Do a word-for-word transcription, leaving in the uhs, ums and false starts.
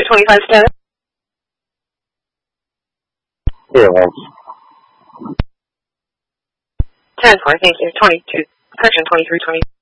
twenty-five status. Yeah, well. ten four, thank you. twenty-two, section twenty-three twenty.